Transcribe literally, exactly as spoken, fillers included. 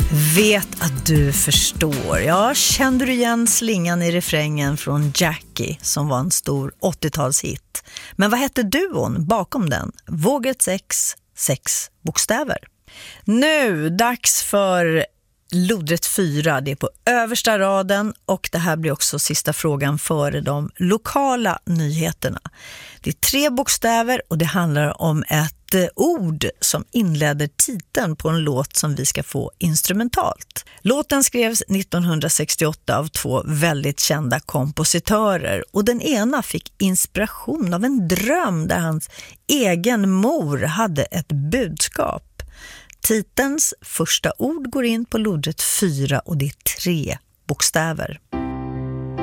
Vet att du förstår. Ja, kände du igen slingan i refrängen från Jackie som var en stor åttiotalshit? Men vad hette duon bakom den? Våget sex, sex bokstäver. Nu, dags för lodrätt fyra. Det är på översta raden och det här blir också sista frågan före de lokala nyheterna. Det är tre bokstäver och det handlar om ett ord som inleder titeln på en låt som vi ska få instrumentalt. Låten skrevs nittonhundrasextioåtta av två väldigt kända kompositörer och den ena fick inspiration av en dröm där hans egen mor hade ett budskap. Titelns första ord går in på lodrätt fyra och det är tre bokstäver.